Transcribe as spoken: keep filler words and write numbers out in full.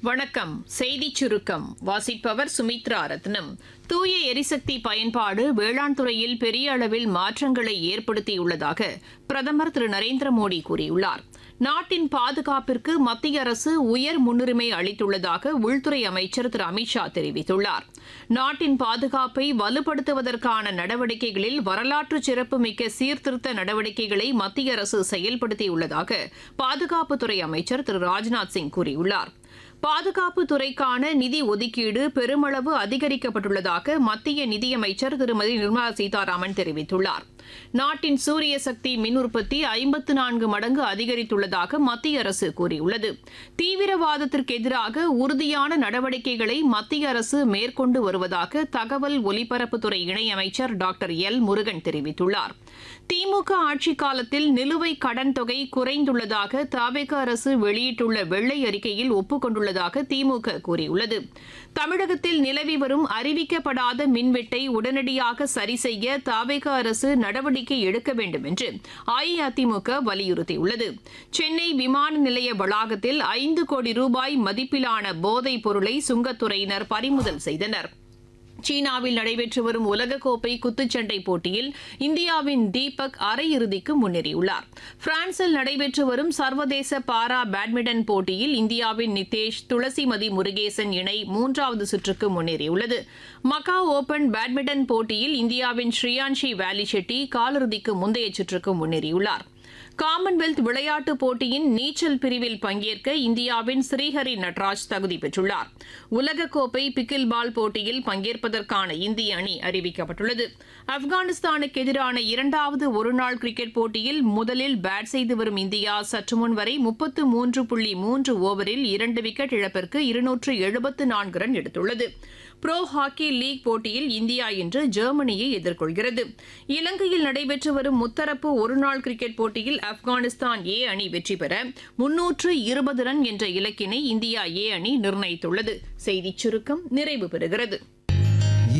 வணக்கம். செய்திச் சுருக்கம் வாசிப்பவர் சுமித்ரா ரத்னம். தூய எரிசக்தி பயன்பாடு வேளாண் துறையில் பெரிய அளவில் மாற்றங்களை ஏற்படுத்தியுள்ளதாக பிரதமர் திரு நரேந்திர மோடி கூறியுள்ளார். நாட்டின் பாதுகாப்பிற்கு மத்திய அரசு உயர் முன்னுரிமை அளித்துள்ளதாக உள்துறை அமைச்சர் திரு அமித்ஷா தெரிவித்துள்ளார். நாட்டின் பாதுகாப்பை வலுப்படுத்துவதற்கான நடவடிக்கைகளில் வரலாற்று சிறப்புமிக்க சீர்திருத்த நடவடிக்கைகளை மத்திய அரசு செயல்படுத்தியுள்ளதாக பாதுகாப்புத்துறை அமைச்சர் திரு ராஜ்நாத் சிங் கூறியுள்ளார். பாதுகாப்பு துறைக்கான நிதி ஒதுக்கீடு பெருமளவு அதிகரிக்கப்பட்டுள்ளதாக மத்திய நிதியமைச்சர் திருமதி நிர்மலா சீதாராமன் தெரிவித்துள்ளார். நாட்டின் சூரிய சக்தி மின் உற்பத்தி ஐம்பத்து நான்கு மடங்கு அதிகரித்துள்ளதாக மத்திய அரசு கூறியுள்ளது. தீவிரவாதத்திற்கு எதிராக உறுதியான நடவடிக்கைகளை மத்திய அரசு மேற்கொண்டு வருவதாக தகவல் ஒலிபரப்புத்துறை இணையமைச்சர் டாக்டர் எல் முருகன் தெரிவித்துள்ளார். திமுக ஆட்சிக் காலத்தில் நிலுவைக் கடன் தொகை குறைந்துள்ளதாக தவேக அரசு வெளியிட்டுள்ள வெள்ளை அறிக்கையில் ஒப்புக் கொண்டுள்ளதாக திமுக கூறியுள்ளது. தமிழகத்தில் நிலவி வரும் அறிவிக்கப்படாத மின்வெட்டை உடனடியாக சரி செய்ய தவேக அரசு நடவடிக்கை எடுக்க வேண்டும் என்று அஇஅதிமுக வலியுறுத்தியுள்ளது. சென்னை விமான நிலைய வளாகத்தில் ஐந்து கோடி ரூபாய் மதிப்பிலான போதைப் பொருளை சுங்கத்துறையினர் பறிமுதல் செய்தனர். சீனாவில் நடைபெற்று வரும் உலகக்கோப்பை குத்துச்சண்டை போட்டியில் இந்தியாவின் தீபக் அரையிறுதிக்கு முன்னேறியுள்ளார். பிரான்சில் நடைபெற்று வரும் சர்வதேச பாரா பேட்மிண்டன் போட்டியில் இந்தியாவின் நிதேஷ் துளசிமதி முருகேசன் இணை மூன்றாவது சுற்றுக்கு முன்னேறியுள்ளது. மக்காவ் ஓபன் பேட்மிண்டன் போட்டியில் இந்தியாவின் ஸ்ரீயான்ஷி வேலி ஷெட்டி காலிறுதிக்கு முந்தைய சுற்றுக்கு முன்னேறியுள்ளார். காமன்வெல்த் விளையாட்டுப் போட்டியின் நீச்சல் பிரிவில் பங்கேற்க இந்தியாவின் ஸ்ரீஹரி நட்ராஜ் தகுதி பெற்றுள்ளார். உலகக்கோப்பை பிக்கில் பால் போட்டியில் பங்கேற்பதற்கான இந்திய அணி அறிவிக்கப்பட்டுள்ளது. ஆப்கானிஸ்தானுக்கு எதிரான இரண்டாவது ஒருநாள் கிரிக்கெட் போட்டியில் முதலில் பேட் செய்து வரும் இந்தியா சற்றுமுன் வரை முப்பத்து மூன்று புள்ளி மூன்று ஓவரில் இரண்டு விக்கெட் இழப்பிற்கு இருநூற்று எழுபத்து நான்கு ரன் எடுத்துள்ளது. புரோ ஹாக்கி லீக் போட்டியில் இந்தியா இன்று ஜெர்மனியை எதிர்கொள்கிறது. இலங்கையில் நடைபெற்று வரும் முத்தரப்பு ஒருநாள் கிரிக்கெட் போட்டியில் ஆப்கானிஸ்தான் ஏ அணி வெற்றி பெற முன்னூற்று இருபது ரன் என்ற இலக்கினை இந்தியா ஏ அணி நிர்ணயித்துள்ளது. செய்திச் சுருக்கம் நிறைவு பெறுகிறது.